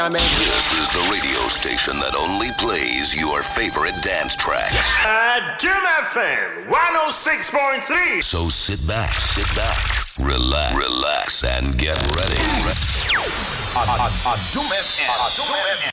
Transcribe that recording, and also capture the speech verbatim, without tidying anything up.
I mean, This is the radio station that only plays your favorite dance tracks. Uh, Jim F M one oh six point three. So sit back, sit back, relax, relax, and get ready. A Doom F M.